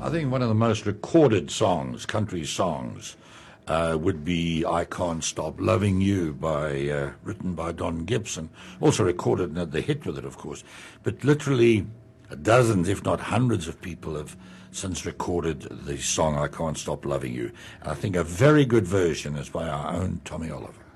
I think one of the most recorded songs, country songs, would be "I Can't Stop Loving You" written by Don Gibson. Also recorded and had the hit with it, of course. But literally dozens, if not hundreds, of people have since recorded the song "I Can't Stop Loving You." And I think a very good version is by our own Tommy Oliver.